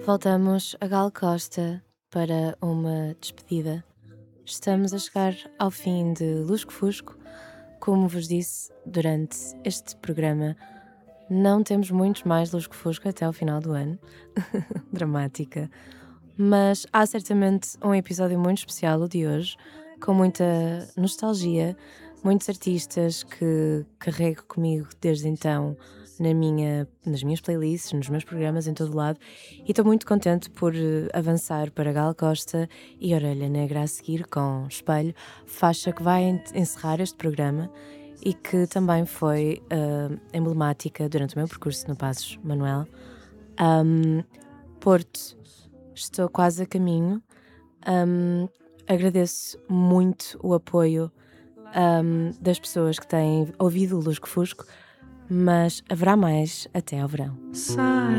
Voltamos a Gal Costa para uma despedida. Estamos a chegar ao fim de Lusco Fusco. Como vos disse durante este programa, não temos muitos mais Lusco Fusco até ao final do ano. Dramática. Mas há certamente um episódio muito especial, o de hoje, com muita nostalgia, muitos artistas que carrego comigo desde então nas minhas playlists, nos meus programas, em todo lado, e estou muito contente por avançar para Gal Costa e Orelha Negra a seguir com Espelho, faixa que vai encerrar este programa e que também foi emblemática durante o meu percurso no Passos Manuel. Porto, estou quase a caminho. Agradeço muito o apoio das pessoas que têm ouvido o Lusco Fusco, mas haverá mais até ao verão.